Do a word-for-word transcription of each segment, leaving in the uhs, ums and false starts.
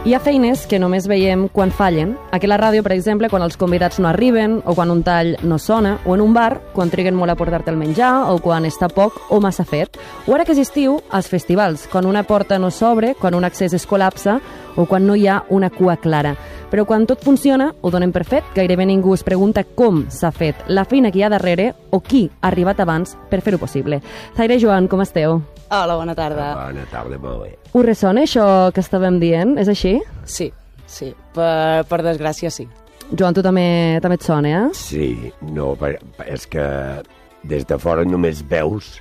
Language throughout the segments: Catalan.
Hi ha feines que només veiem quan fallen. Aquí a la ràdio, per exemple, quan els convidats no arriben, o quan un tall no sona, o en un bar, quan triguen molt a portar-te el menjar, o quan està poc o massa fet. O ara que és estiu, als festivals, quan una porta no s'obre, quan un accés es col·lapsa, o quan no hi ha una cua clara. Però quan tot funciona, ho donem per fet, gairebé ningú es pregunta com s'ha fet, la feina que hi ha darrere, o qui ha arribat abans per fer-ho possible. Zaire, Joan, com esteu? Hola, bona tarda. Bona tarda, molt bé. Us ressona això que estàvem dient? És així? Sí, sí. Per, per desgràcia, sí. Joan, tu també, també et sona, eh? Sí, no, és que des de fora només veus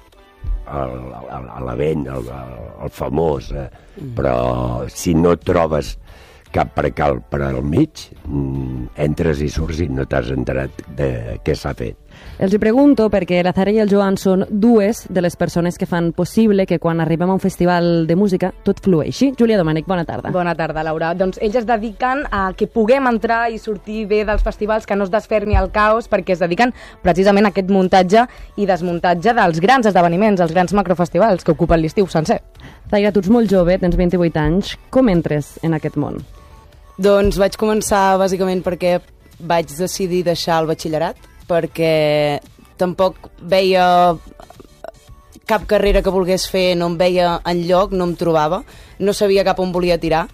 l'event, el, el, el famós, eh? mm. però si no trobes cap percal per al mig, entres i surts i no t'has enterat de què s'ha fet. Els hi pregunto perquè la Zaire i el Joan són dues de les persones que fan possible que quan arribem a un festival de música tot flueixi. Júlia Domènech, bona tarda. Bona tarda, Laura. Doncs ells es dediquen a que puguem entrar i sortir bé dels festivals, que no es desfermi el caos, perquè es dediquen precisament a aquest muntatge i desmuntatge dels grans esdeveniments, els grans macrofestivals que ocupen l'estiu sencer. Zaire, tu ets molt jove, tens vint-i-vuit anys. Com entres en aquest món? Doncs vaig començar bàsicament perquè vaig decidir deixar el batxillerat, perquè tampoc veia cap carrera que volgués fer, no em veia enlloc, no em trobava, no sabia cap on volia tirar,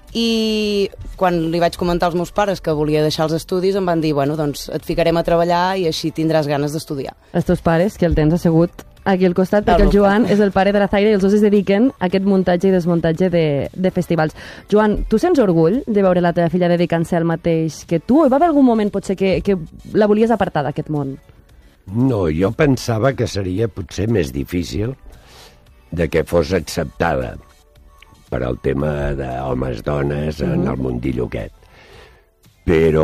i quan li vaig comentar als meus pares que volia deixar els estudis em van dir, bueno, doncs et ficarem a treballar i així tindràs ganes d'estudiar. Els teus pares, que el tens assegut aquí al costat, perquè el Joan és el pare de la Zaire i els dos es dediquen a aquest muntatge i desmuntatge de, de festivals. Joan, tu sents orgull de veure la teva filla dedicant-se al mateix que tu? O hi va haver algun moment potser que, que la volies apartar d'aquest món? No, jo pensava que seria potser més difícil de que fos acceptada per al tema d'homes-dones en mm-hmm. el mundillo aquest. Però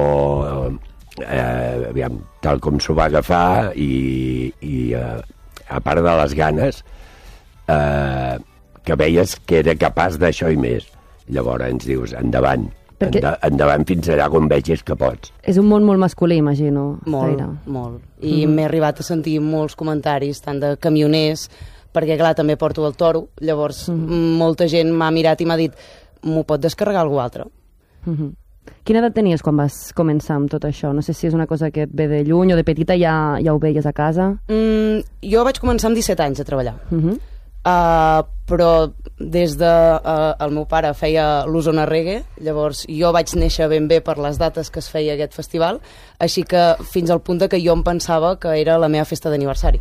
eh, aviam, tal com s'ho va agafar i, i eh, a part de les ganes, eh, que veies que era capaç d'això i més. Llavors ens dius, endavant, Perquè... Enda, endavant fins allà on vegis que pots. És un món molt masculí, imagino. Molt, Zaire. molt. I mm-hmm. m'he arribat a sentir molts comentaris, tant de camioners, perquè clar, també porto el toro, llavors mm-hmm. molta gent m'ha mirat i m'ha dit, m'ho pot descarregar algú altre. Mm-hmm. Quina edat tenies quan vas començar amb tot això? No sé si és una cosa que et ve de lluny o de petita ja, ja ho veies a casa. Mm, jo vaig començar amb disset anys a treballar. Uh-huh. uh, però des de... Uh, el meu pare feia l'Osona Reggae, llavors jo vaig néixer ben bé per les dates que es feia aquest festival, així que fins al punt que jo em pensava que era la meva festa d'aniversari.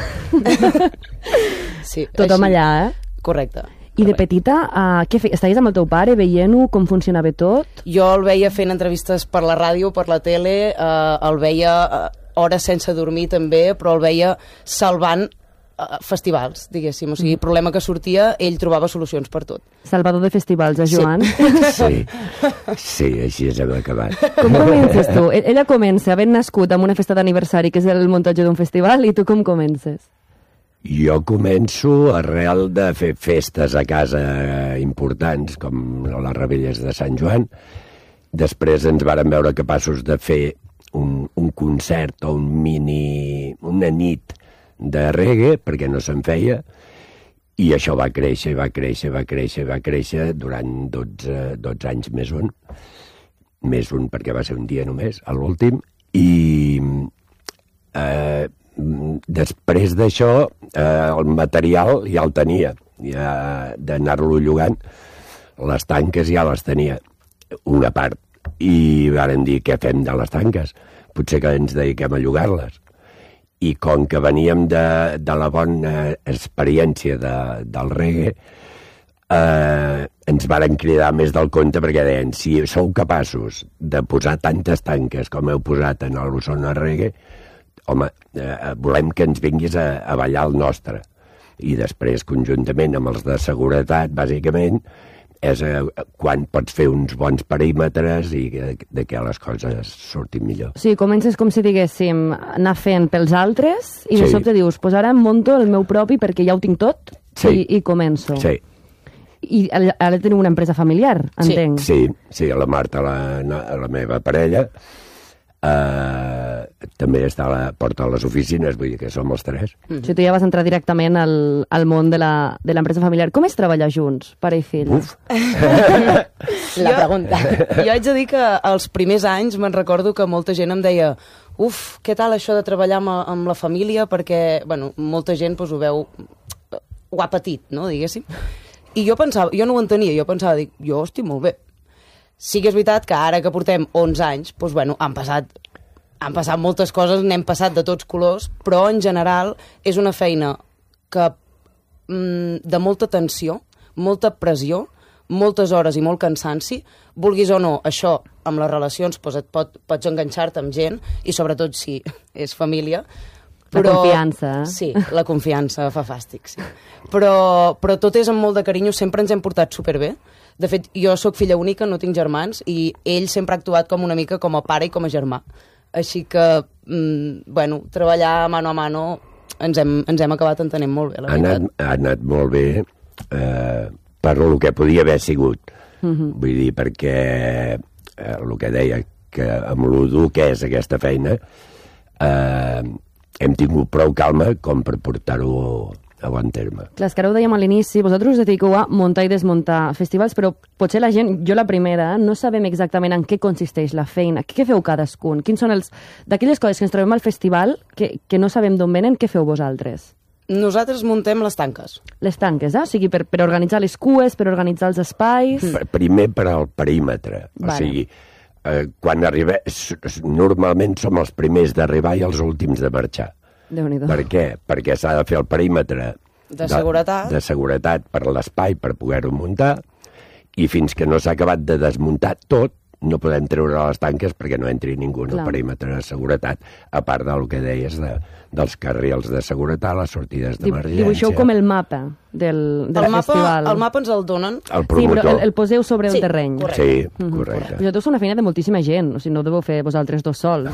Sí, tothom així. Allà, eh? Correcte. I de petita, uh, què fe... estaves amb el teu pare veient-ho, com funcionava tot? Jo el veia fent entrevistes per la ràdio, per la tele, uh, el veia uh, hores sense dormir també, però el veia salvant uh, festivals, diguéssim. O sigui, problema que sortia, ell trobava solucions per tot. Salvador de festivals, eh, Joan? Sí, sí, així és hem acabat. Com comences tu? Ella comença havent nascut amb una festa d'aniversari, que és el muntatge d'un festival, i tu com comences? Jo començo arrel de fer festes a casa importants, com les Rebelles de Sant Joan. Després ens varen veure capaços de fer un, un concert o un mini, una nit de reggae, perquè no se'n feia, i això va créixer, va créixer, va créixer, va créixer durant dotze, dotze anys més un. Més un perquè va ser un dia només, a l'últim, i... Eh, després d'això eh, el material ja el tenia, ja d'anar-lo llogant, les tanques ja les tenia una part, i varen dir què fem de les tanques, potser que ens dediquem a llogar-les, i com que veníem de, de la bona experiència de, del reggae, eh, ens varen cridar més del compte perquè deien, si sou capaços de posar tantes tanques com heu posat en l'Osona Reggae, home, eh, volem que ens vinguis a, a ballar el nostre. I després, conjuntament amb els de seguretat, bàsicament, és eh, quan pots fer uns bons perímetres i de, de que les coses surtin millor. Sí, comences com si diguéssim anar fent pels altres i de sí. sobte dius, pues ara em munto el meu propi perquè ja ho tinc tot sí. i, i començo. Sí. I ara tenim una empresa familiar, entenc. Sí, sí, sí, la Marta, la, la meva parella, eh, també està a la porta de les oficines, vull dir que som els tres. Mm. O sigui, tu ja vas entrar directament al, al món de la- de l'empresa familiar. Com és treballar junts, pare i fill? Uf, La pregunta. Jo haig de dir que els primers anys me'n recordo que molta gent em deia uf, què tal això de treballar amb, amb la família, perquè, bueno, molta gent doncs, ho veu, ho ha patit, no?, diguéssim. I jo pensava, jo no ho entenia, jo pensava, dic, jo estic molt bé. Sí que és veritat que ara que portem onze anys, doncs, bueno, han passat, han passat moltes coses, n'hem passat de tots colors, però en general és una feina que mm, de molta tensió, molta pressió, moltes hores i molt cansanci, vulguis o no, això amb les relacions doncs et pot, pots enganxar-te amb gent i sobretot si és família. La confiança, eh? Sí, la confiança fa fàstic, sí. Però, però tot és amb molt de carinyo, sempre ens hem portat superbé. De fet, jo sóc filla única, no tinc germans, i ell sempre ha actuat com una mica com a pare i com a germà. Així que, mm, bueno, treballar mano a mano ens hem, ens hem acabat entenent molt bé, la ha veritat. anat, ha anat molt bé eh, per el que podia haver sigut. Mhm. Vull dir, perquè eh, el que deia, que amb lo dur que és aquesta feina, eh, hem tingut prou calma com per portar-ho a bon terme. Clar, és que ara ho dèiem a l'inici, vosaltres us dediqueu a muntar i desmuntar festivals, però potser la gent, jo la primera, no sabem exactament en què consisteix la feina. Què feu cadascun? Quins són els... D'aquelles coses que ens trobem al festival, que, que no sabem d'on venen, què feu vosaltres? Nosaltres muntem les tanques. Les tanques, eh? O sigui, per, per organitzar les cues, per organitzar els espais... Pr- Primer per al perímetre. O Vale. sigui, eh, quan arribem... s- s- Normalment som els primers d'arribar i els últims de marxar. Déu-n'hi-do. Per què? Perquè s'ha de fer el perímetre De seguretat. de, de seguretat per l'espai, per poder-ho muntar, i fins que no s'ha acabat de desmuntar tot, no podem treure les tanques perquè no entri ningú en el Clar. perímetre de seguretat, a part del que deies de, dels carrils de seguretat, les sortides Dib- d'emergència. Dibuixeu com el mapa del, del El mapa, festival. el mapa ens el donen. El Sí, però promotor. el, el poseu sobre Sí, el terreny. correcte. Sí, Mhm. correcte. Vosaltres sou una feina de moltíssima gent, o sigui, no ho deveu fer vosaltres dos sols.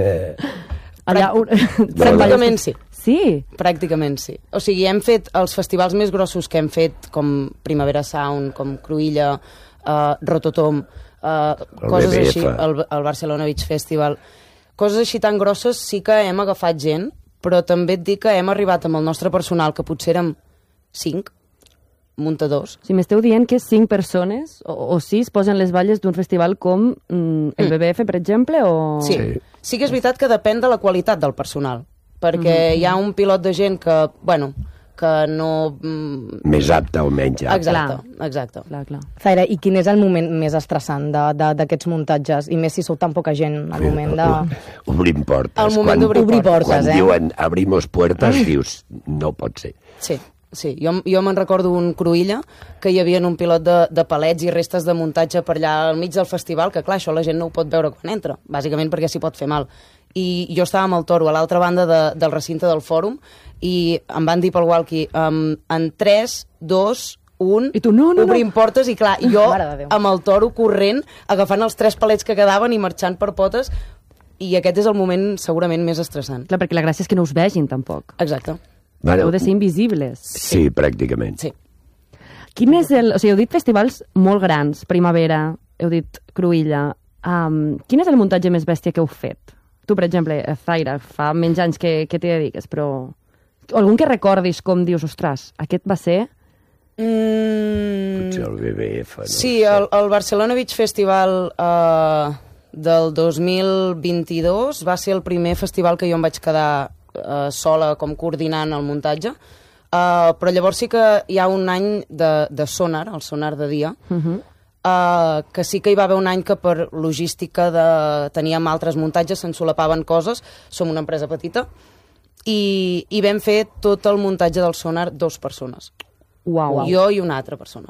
Allà, un... Pràcticament sí. Sí? Pràcticament sí. O sigui, hem fet els festivals més grossos que hem fet, com Primavera Sound, com Cruïlla, uh, Rototom, uh, coses B B F. així, el, el Barcelona Beach Festival. Coses així tan grosses sí que hem agafat gent, però també et dic que hem arribat amb el nostre personal, que potser érem cinc muntadors. O sigui, m'esteu dient que cinc persones o, o sis posen les valles d'un festival com mm, el B B F, per exemple, o... Sí. Sí. sí que és veritat que depèn de la qualitat del personal, perquè Mhm. hi ha un pilot de gent que, bueno, que no... mm, Més apte o menys apte. Exacte, exacte. Clar, clar. Zaira, i quin és el moment més estressant de- de- d'aquests muntatges? I més si sou tan poca gent, el moment de... Obrim portes. El moment Quan- d'obrir Obrir portes, Quan eh? diuen abrimos puertas, dius, no pot ser. Sí, sí. Jo, jo me'n recordo un Cruïlla que hi havia un pilot de, de palets i restes de muntatge per allà al mig del festival, que clar, això la gent no ho pot veure quan entra, bàsicament perquè s'hi pot fer mal. I jo estava amb el Toro a l'altra banda de, del recinte del fòrum i em van dir pel walkie um, en tres, dos, un, I tu, no, no, no. obrim portes i clar, jo Mare de Déu. amb el Toro corrent, agafant els tres palets que quedaven i marxant per potes, i aquest és el moment segurament més estressant. Clar, perquè la gràcia és que no us vegin, tampoc. Exacte. Bueno, Heu de ser invisibles. sí, pràcticament. Sí. Quin és el... O sigui, heu dit festivals molt grans, Primavera, heu dit Cruïlla. Um, quin és el muntatge més bèstia que heu fet? Tu, per exemple, eh, Zaira, fa menys anys que, que t'hi dediques, però... Algun que recordis com dius, ostres, aquest va ser... Mm... Potser el B B F. No Sí, sé. el, el Barcelona Beach Festival eh, del dos mil vint-i-dos va ser el primer festival que jo em vaig quedar eh, sola com coordinant el muntatge, eh, però llavors sí que hi ha un any de, de sonar, el sonar de dia, Uh -huh. Uh, que sí que hi va haver un any que per logística de... teníem altres muntatges, se'n solapaven coses, som una empresa petita, i, i vam fer tot el muntatge del sonar dos persones. Uau. Jo i una altra persona.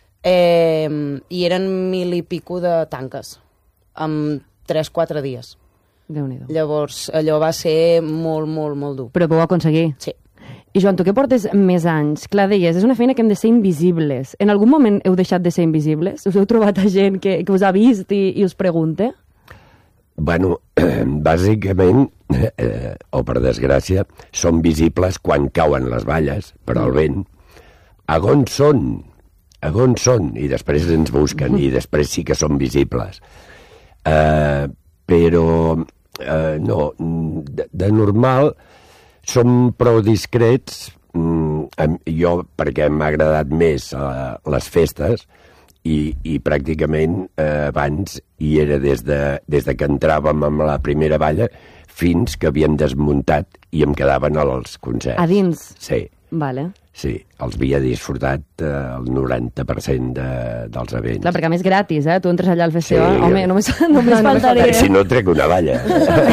Eh, I eren mil i pico de tanques, en tres quatre dies. Déu-n'hi-do. Llavors, allò va ser molt, molt, molt dur. Però ho vau aconseguir. Sí. I Joan, tu que portes més anys, clar, deies, és una feina que hem de ser invisibles. En algun moment heu deixat de ser invisibles? Us heu trobat a gent que, que us ha vist i, i us pregunta? Bueno, bàsicament, eh, o per desgràcia, són visibles quan cauen les valles per al vent. A on són? A on són? I després ens busquen i després sí que són visibles. Eh, però eh, no, de, de normal som prou discrets, mm, jo, perquè m'ha agradat més eh, les festes, i, i pràcticament eh, abans hi era des de, des de que entràvem amb la primera balla fins que havíem desmuntat i em quedaven als concerts. A dins? Sí. Vale. Sí, els havia disfrutat eh, el noranta per cent de, dels events. Clar, perquè a més gratis, eh? Tu entres allà al festival, Sí, home, jo- només, només No, només faltaria. Si no trec una valla.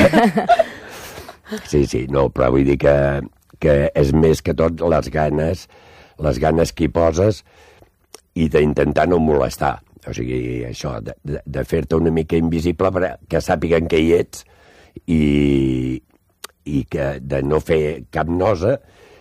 Sí, sí, no, però vull dir que, que és més que tot les ganes, les ganes que hi poses i d'intentar no molestar. O sigui, això, de, de, de fer-te una mica invisible perquè sàpiguen que hi ets i, i que de no fer cap nosa,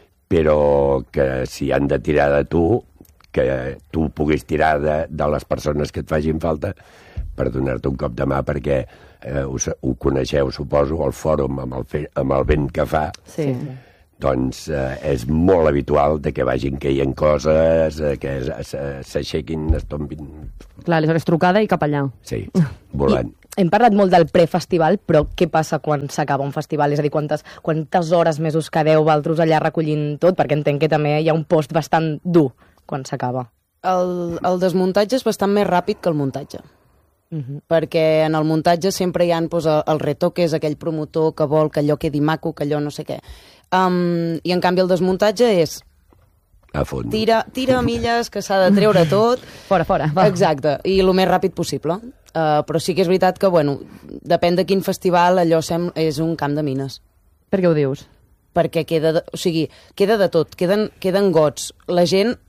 però que si han de tirar de tu, que tu puguis tirar de, de les persones que et facin falta per donar-te un cop de mà, perquè eh, ho, ho coneixeu, suposo, el fòrum amb el, fe, amb el vent que fa, Sí. doncs eh, és molt habitual de que vagin caient coses, eh, que s'aixequin, es tombin... Clar, aleshores trucada i cap allà. Sí, volant. I hem parlat molt del prefestival, però què passa quan s'acaba un festival? És a dir, quantes, quantes hores més us quedeu vosaltres allà recollint tot? Perquè entenc que també hi ha un post bastant dur quan s'acaba. El, el desmuntatge és bastant més ràpid que el muntatge. Uh -huh. Perquè en el muntatge sempre hi ha doncs, el, el retoque, és aquell promotor que vol que allò quedi maco, que allò no sé què. Um, I en canvi el desmuntatge és A fons. tira, tira milles, que s'ha de treure tot. Fora, fora, va. Exacte, i el més ràpid possible. Uh, però sí que és veritat que, bueno, depèn de quin festival, allò sem és un camp de mines. Per què ho dius? Perquè queda, de, o sigui, queda de tot, queden, queden gots. La gent,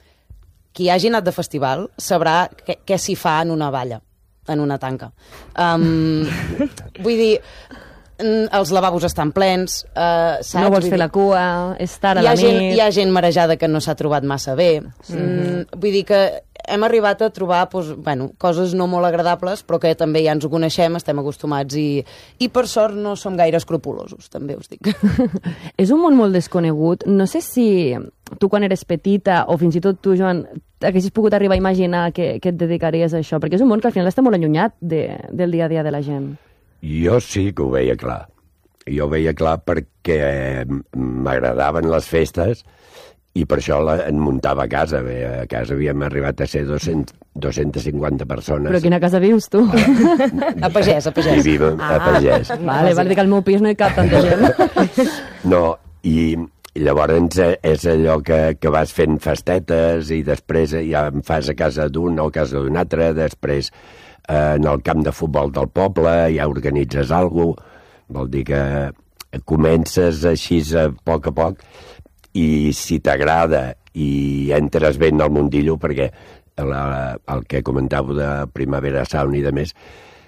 qui hagi anat de festival, sabrà què, què s'hi fa en una valla, en una tanca. Um, vull dir, mm, els lavabos estan plens, uh, saps? No vols Vull fer dir, la cua, és tard a hi ha la gent, nit... hi ha gent marejada que no s'ha trobat massa bé. Sí. Mm, vull dir que hem arribat a trobar doncs, bueno, coses no molt agradables, però que també ja ens ho coneixem, estem acostumats i, i per sort no som gaire escrupulosos, també us dic. És un món molt desconegut. No sé si tu quan eres petita, o fins i tot tu, Joan, haguessis pogut arribar a imaginar que, que et dedicaries a això, perquè és un món que al final està molt allunyat de, del dia a dia de la gent. Jo sí que ho veia clar. Jo ho veia clar perquè m'agradaven les festes i per això la, en muntava a casa. Bé, a casa havíem arribat a ser dues-centes, dues-centes cinquanta persones. Però a quina casa vius, tu? A Pagès, a I Pagès. vivim a Pagès. Vale, vale, dir que al meu pis no hi cap tanta gent. No, i, i llavors eh, és allò que, que vas fent festetes i després ja en fas a casa d'un o a casa d'un altre, després eh, en el camp de futbol del poble ja organitzes alguna cosa, vol dir que comences així a poc a poc i si t'agrada i entres ben al mundillo, perquè la, el que comentàveu de Primavera Sound i de més,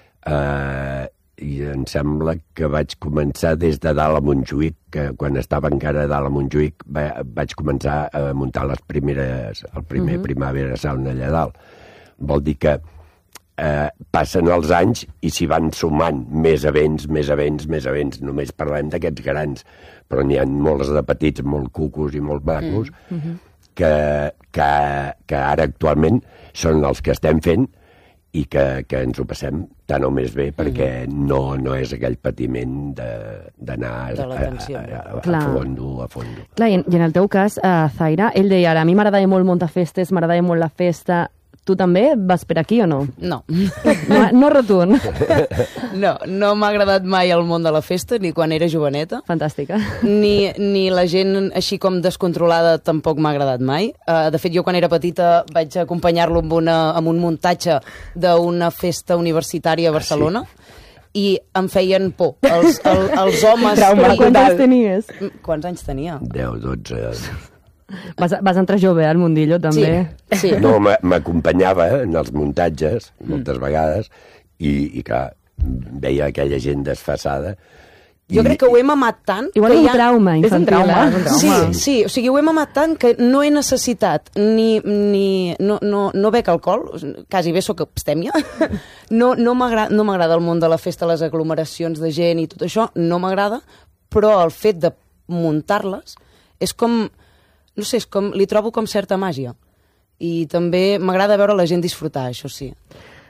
eh, i em sembla que vaig començar des de dalt a Montjuïc, que quan estava encara a dalt a Montjuïc va, vaig començar a muntar les primeres, el primer uh-huh. Primavera Sound allà dalt. Vol dir que eh, passen els anys i s'hi van sumant més events, més events, més events. Només parlem d'aquests grans, però n'hi ha molts de petits, molt cucos i molt macos, uh-huh. que, que, que ara actualment són els que estem fent i que, que ens ho passem tant o més bé, perquè no, no és aquell patiment d'anar a, De la a, tensió. a, a, a Clar. fondo, a fondo. Clar, i en, i en el teu cas, uh, Zaira, ell deia ara, a mi m'agradava molt muntar festes, m'agradava molt la festa. Tu també vas per aquí o no? No. No, no rotund. No, no m'ha agradat mai el món de la festa, ni quan era joveneta. Fantàstica. Ni, ni la gent així com descontrolada tampoc m'ha agradat mai. Uh, de fet, jo quan era petita vaig acompanyar-lo amb, una, amb un muntatge d'una festa universitària a Barcelona i em feien por. Els, el, els homes... Però quants anys tenies? Quants anys tenia? deu, dotze... Vas, vas entrar jove al mundillo, també. Sí, sí. No, m'acompanyava en els muntatges, moltes mm. vegades, i, i clar, veia aquella gent desfassada. Jo i, crec que ho hem amat tant... Igual que un ja... trauma És un infantil. trauma, eh? és un trauma. Sí, sí, o sigui, ho hem amat tant que no he necessitat ni... ni no, no, no bec alcohol, quasi bé sóc abstèmia. No, no m'agrada no m'agrada el món de la festa, les aglomeracions de gent i tot això, no m'agrada, però el fet de muntar-les és com... No sé, és com, li trobo com certa màgia. I també m'agrada veure la gent disfrutar, això sí.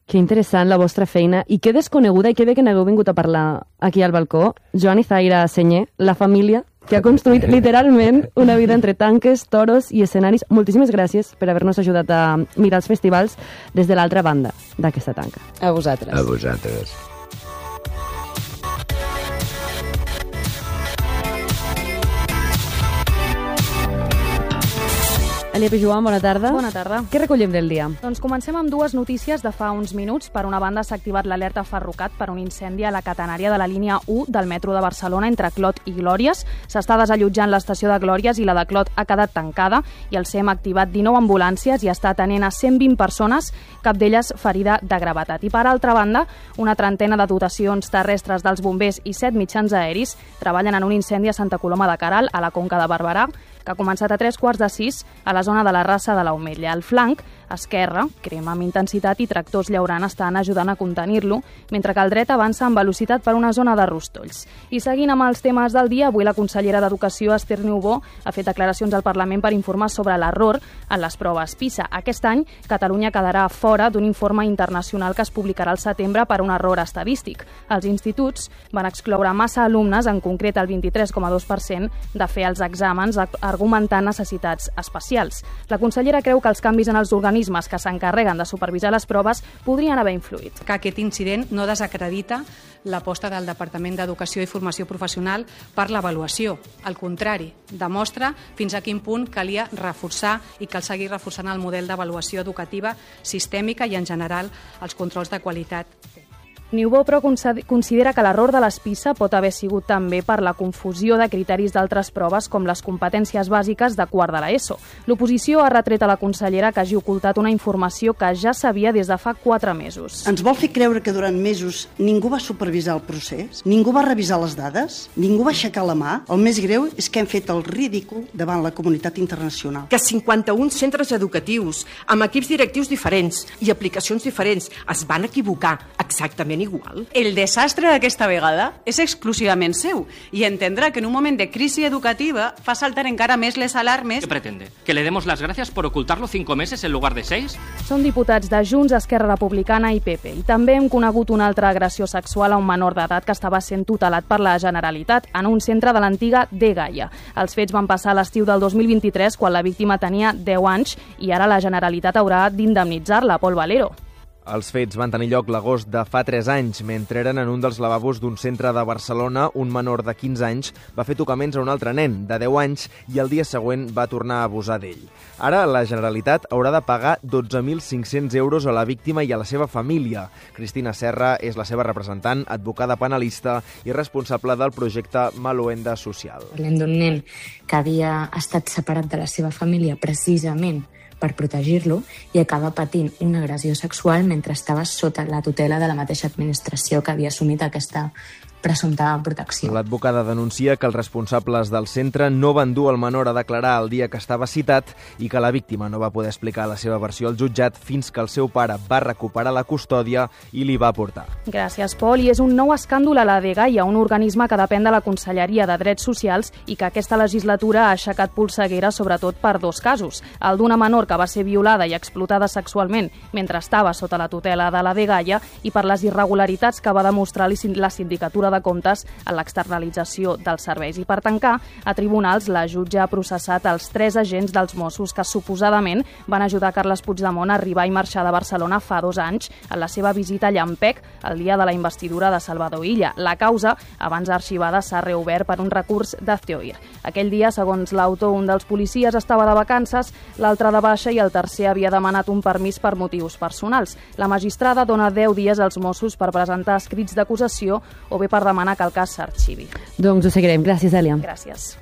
Que interessant la vostra feina i que desconeguda i que bé que n'hagueu vingut a parlar aquí al balcó. Joan i Zaira Senyer, la família que ha construït literalment una vida entre tanques, toros i escenaris. Moltíssimes gràcies per haver-nos ajudat a mirar els festivals des de l'altra banda d'aquesta tanca. A vosaltres. A vosaltres. Elia Pijuan, bona tarda. Bona tarda. Què recollim del dia? Doncs comencem amb dues notícies de fa uns minuts. Per una banda, s'ha activat l'alerta Ferrocat per un incendi a la catenària de la línia u del metro de Barcelona entre Clot i Glòries. S'està desallotjant l'estació de Glòries i la de Clot ha quedat tancada i el S E M ha activat dinou ambulàncies i està atenent a cent vint persones, cap d'elles ferida de gravetat. I per altra banda, una trentena de dotacions terrestres dels bombers i set mitjans aeris treballen en un incendi a Santa Coloma de Queralt, a la Conca de Barberà, que ha començat a tres quarts de sis a la zona de la Rassa de l'Aumella. Al flanc esquerre crema amb intensitat i tractors llaurant estan ajudant a contenir-lo, mentre que el dret avança amb velocitat per una zona de rostolls. I seguint amb els temes del dia, avui la consellera d'Educació, Esther Niubó, ha fet declaracions al Parlament per informar sobre l'error en les proves PISA. Aquest any, Catalunya quedarà fora d'un informe internacional que es publicarà al setembre per un error estadístic. Els instituts van excloure massa alumnes, en concret el vint-i-tres coma dos per cent, de fer els exàmens, argumentant necessitats especials. La consellera creu que els canvis en els organismes que s'encarreguen de supervisar les proves podrien haver influït. Que aquest incident no desacredita l'aposta del Departament d'Educació i Formació Professional per l'avaluació. Al contrari, demostra fins a quin punt calia reforçar i cal seguir reforçant el model d'avaluació educativa sistèmica i, en general, els controls de qualitat. Niubó, però, considera que l'error de les PISA pot haver sigut també per la confusió de criteris d'altres proves com les competències bàsiques de quart de l'ESO. L'oposició ha retret a la consellera que hagi ocultat una informació que ja sabia des de fa quatre mesos. Ens vol fer creure que durant mesos ningú va supervisar el procés, ningú va revisar les dades, ningú va aixecar la mà. El més greu és que hem fet el ridícul davant la comunitat internacional. Que cinquanta-un centres educatius, amb equips directius diferents i aplicacions diferents, es van equivocar exactament igual. El desastre d'aquesta vegada és exclusivament seu i entendrà que en un moment de crisi educativa fa saltar encara més les alarmes. ¿Qué pretende? ¿Que le demos las gracias por ocultarlo cinco meses en lugar de seis? Són diputats de Junts, Esquerra Republicana i P P. I també hem conegut una altra agressió sexual a un menor d'edat que estava sent tutelat per la Generalitat en un centre de l'antiga De Gaia. Els fets van passar a l'estiu del dos mil vint-i-tres, quan la víctima tenia deu anys, i ara la Generalitat haurà d'indemnitzar-la. Pol Valero. Els fets van tenir lloc l'agost de fa tres anys. Mentre eren en un dels lavabos d'un centre de Barcelona, un menor de quinze anys va fer tocaments a un altre nen de deu anys i el dia següent va tornar a abusar d'ell. Ara la Generalitat haurà de pagar dotze mil cinc-cents euros a la víctima i a la seva família. Cristina Serra és la seva representant, advocada penalista i responsable del projecte Maluenda Social. Parlem d'un nen que havia estat separat de la seva família precisament per protegir-lo i acaba patint una agressió sexual mentre estava sota la tutela de la mateixa administració que havia assumit aquesta presumpta protecció. L'advocada denuncia que els responsables del centre no van dur el menor a declarar el dia que estava citat i que la víctima no va poder explicar la seva versió al jutjat fins que el seu pare va recuperar la custòdia i li va portar. Gràcies, Pol. I és un nou escàndol a la De Gaia, un organisme que depèn de la Conselleria de Drets Socials i que aquesta legislatura ha aixecat polseguera sobretot per dos casos. El d'una menor que va ser violada i explotada sexualment mentre estava sota la tutela de la De Gaia i per les irregularitats que va demostrar la sindicatura de comptes en l'externalització dels serveis. I per tancar, a tribunals, la jutge ha processat els tres agents dels Mossos que suposadament van ajudar Carles Puigdemont a arribar i marxar de Barcelona fa dos anys en la seva visita a Llampec el dia de la investidura de Salvador Illa. La causa, abans arxivada, s'ha reobert per un recurs d'Azteoir. Aquell dia, segons l'autor, un dels policies estava de vacances, l'altre de baixa i el tercer havia demanat un permís per motius personals. La magistrada dona deu dies als Mossos per presentar escrits d'acusació o bé per demanar que el cas s'arxivi. Doncs ho seguirem. Gràcies, Èlia. Gràcies.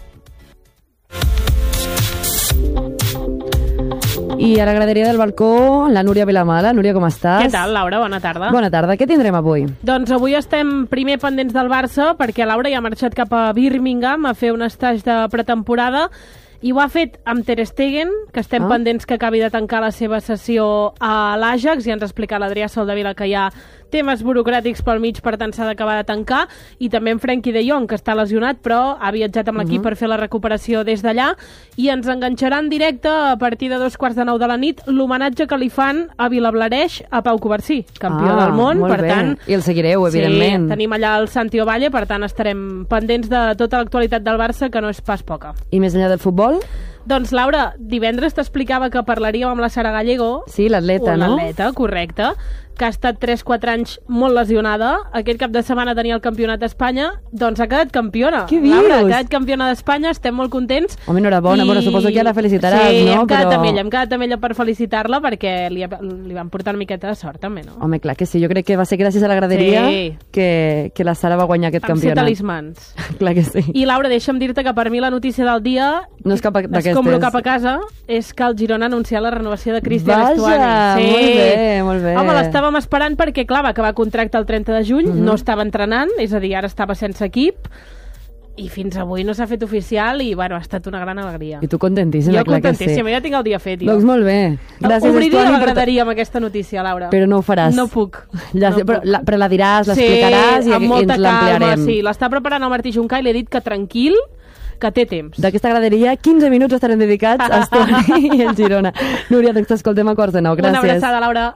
I a la graderia del balcó, la Núria Vilamala. Núria, com estàs? Què tal, Laura? Bona tarda. Bona tarda. Què tindrem avui? Doncs avui estem primer pendents del Barça, perquè Laura ja ha marxat cap a Birmingham a fer un estatge de pretemporada I ho ha fet amb Ter Stegen, que estem ah. pendents que acabi de tancar la seva sessió a l'Ajax, i ens ha explicat l'Adrià Soldevila que hi ha temes burocràtics pel mig, per tant s'ha d'acabar de tancar, i també en Frenkie de Jong, que està lesionat, però ha viatjat amb l'equip uh -huh. per fer la recuperació des d'allà, i ens enganxarà en directe a partir de dos quarts de nou de la nit l'homenatge que li fan a Vilablareix a Pau Covarsí, campió ah, del món, per bé. tant... I el seguireu, evidentment. Sí, tenim allà el Santi Ovalle, per tant estarem pendents de tota l'actualitat del Barça, que no és pas poca. I més enllà del futbol? Doncs, Laura, divendres t'explicava que parlaríem amb la Sara Gallego. Sí, l'atleta, no? L'atleta, correcte, que ha estat tres quatre anys molt lesionada. Aquest cap de setmana tenia el campionat d'Espanya, doncs ha quedat campiona. Què dius? Laura, ha quedat campiona d'Espanya, estem molt contents. Home, enhorabona, I... bueno, suposo que ja la felicitaràs, sí, no? Sí, hem quedat Però... amb ella, hem quedat amb ella per felicitar-la, perquè li, li van portar una miqueta de sort, també, no? Home, clar que sí, jo crec que va ser gràcies a la graderia sí. que, que la Sara va guanyar aquest Vam campionat. Vam ser talismans. Clar que sí. I, Laura, deixa'm dir-te que per mi la notícia del dia, no és cap d'aquestes. escombro cap a casa, és que el Girona ha anunciat la renovació de Cristian Vaja, Estuani. Sí. molt bé, molt bé. Home, l'estàvem esperant perquè, clar, va acabar contracte el trenta de juny, uh -huh. no estava entrenant, és a dir, ara estava sense equip, i fins avui no s'ha fet oficial i, bueno, ha estat una gran alegria. I tu contentíssima, jo clar que sí. Jo contentíssima, ja tinc el dia fet, jo. Doncs molt bé. Gràcies, Obriria Estuani, la graderia amb aquesta notícia, Laura. Però no ho faràs. No puc. Gràcies, no però, puc. la, però la diràs, l'explicaràs sí, i, amb i molta ens l'ampliarem. calma, sí. L'està preparant el Martí Juncà i li he dit que tranquil, que té temps. D'aquesta graderia, quinze minuts estarem dedicats a Estuani i el Girona. Núria, doncs t'escoltem a quarts de nou. Gràcies. Una abraçada, Laura.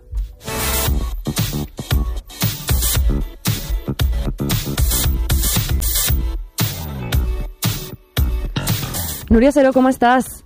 Núria Seró, com estàs?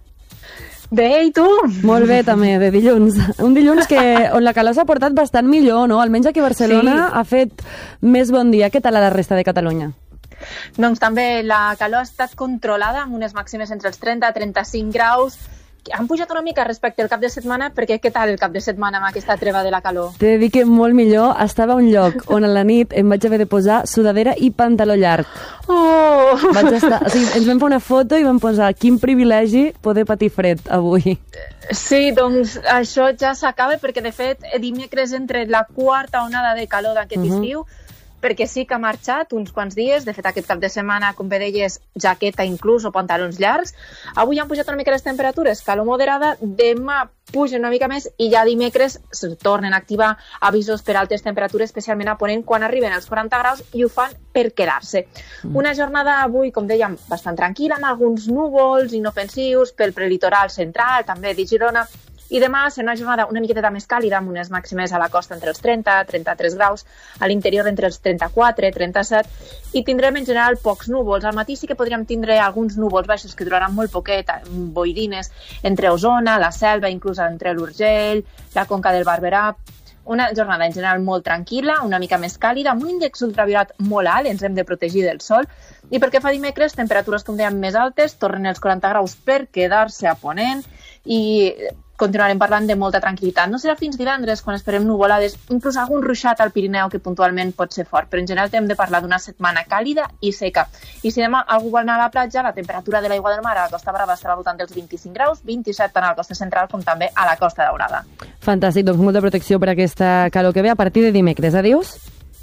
Bé, i tu? Molt bé, també, de dilluns. Un dilluns que, on la calor s'ha portat bastant millor, no? Almenys aquí a Barcelona sí. ha fet més bon dia. Què tal a la resta de Catalunya? Doncs també la calor ha estat controlada amb unes màximes entre els trenta i trenta-cinc graus. Han pujat una mica respecte al cap de setmana, perquè què tal el cap de setmana amb aquesta treva de la calor? T'he de dir que molt millor. Estava a un lloc on a la nit em vaig haver de posar sudadera i pantaló llarg. Oh! Vaig estar, o sigui, ens vam fer una foto i vam posar quin privilegi poder patir fred avui. Sí, doncs això ja s'acaba, perquè de fet dimecres entre la quarta onada de calor d'aquest uh-huh. estiu, perquè sí que ha marxat uns quants dies, de fet aquest cap de setmana, com bé deies, jaqueta inclús o pantalons llargs. Avui han pujat una mica les temperatures, calor moderada, demà pugen una mica més i ja dimecres es tornen a activar avisos per altes temperatures, especialment a Ponent, quan arriben als quaranta graus, i ho fan per quedar-se. Mm. Una jornada avui, com dèiem, bastant tranquil·la, amb alguns núvols inofensius pel prelitoral central, també de Girona, i demà serà una jornada una miqueta més càlida, amb unes màximes a la costa entre els trenta i trenta-tres graus, a l'interior entre els trenta-quatre i trenta-set, i tindrem en general pocs núvols. Al matí sí que podríem tindre alguns núvols baixos que duraran molt poquet, boirines entre Osona, la Selva, inclús entre l'Urgell, la Conca del Barberà. Una jornada en general molt tranquil·la, una mica més càlida, amb un índex ultraviolat molt alt, ens hem de protegir del sol. I perquè fa dimecres, temperatures, com dèiem, més altes, tornen els quaranta graus per quedar-se a Ponent, i continuarem parlant de molta tranquil·litat. No serà fins divendres, quan esperem nuvolades, inclús algun ruixat al Pirineu que puntualment pot ser fort, però en general hem de parlar d'una setmana càlida i seca. I si demà algú vol anar a la platja, la temperatura de l'aigua del mar a la Costa Brava estarà al voltant dels vint-i-cinc graus, vint-i-set tant a la costa central com també a la Costa Daurada. Fantàstic, doncs molta protecció per aquesta calor que ve a partir de dimecres. Adiós.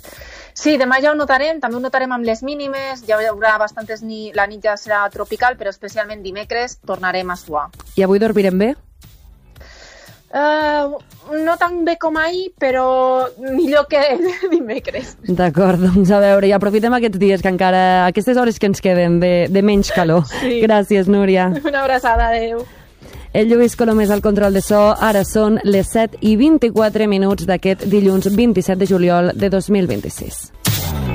Sí, demà ja ho notarem, també ho notarem amb les mínimes, ja hi haurà bastantes, ni... la nit ja serà tropical, però especialment dimecres tornarem a suar. I avui dormirem bé? Uh, no tan bé com ahir, però millor que dimecres. D'acord, doncs a veure, i aprofitem aquests dies que encara, aquestes hores que ens queden de, de menys calor. Sí. Gràcies, Núria. Una abraçada, adeu. El Lluís Colomés al control de so. Ara són les set i vint-i-quatre minuts d'aquest dilluns vint-i-set de juliol de dos mil vint-i-sis.